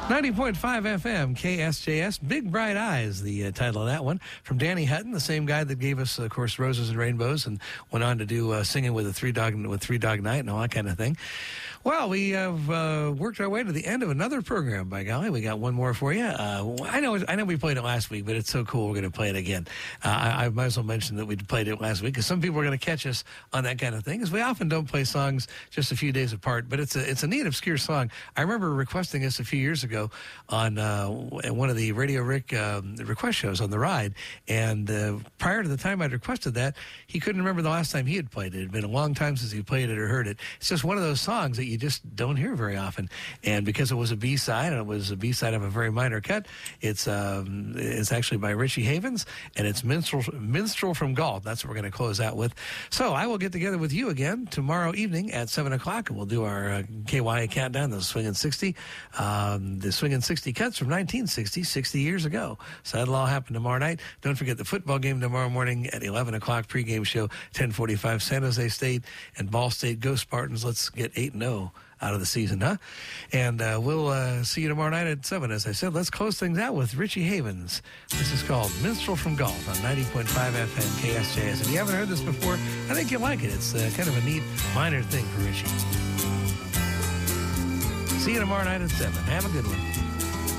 90.5 FM, KSJS, Big Bright Eyes, the title of that one, from Danny Hutton, the same guy that gave us, of course, Roses and Rainbows, and went on to do Singing with Three Dog Night and all that kind of thing. Well, we have worked our way to the end of another program, by golly. We got one more for you. I know we played it last week, but it's so cool we're going to play it again. I might as well mention that we played it last week, because some people are going to catch us on that kind of thing, because we often don't play songs just a few days apart, but it's a neat, obscure song. I remember requesting this a few years ago on one of the Radio Rick request shows on The Ride, and prior to the time I'd requested that, he couldn't remember the last time he had played it. It had been a long time since he played it or heard it. It's just one of those songs that you just don't hear very often, and because it was a B-side, and it was a B-side of a very minor cut, it's actually by Richie Havens, and it's Minstrel from Gaul. That's what we're going to close out with. So I will get together with you again tomorrow evening at 7 o'clock, and we'll do our KYA countdown, the Swingin' 60. The Swingin' 60 cuts from 1960, 60 years ago. So that'll all happen tomorrow night. Don't forget the football game tomorrow morning at 11 o'clock, pregame show, 10:45, San Jose State and Ball State. Go Spartans. Let's get 8-0 out of the season, huh? And we'll see you tomorrow night at 7. As I said, let's close things out with Richie Havens. This is called Minstrel from Gaul on 90.5 FM KSJS. If you haven't heard this before, I think you'll like it. It's kind of a neat minor thing for Richie. See you tomorrow night at 7. Have a good one.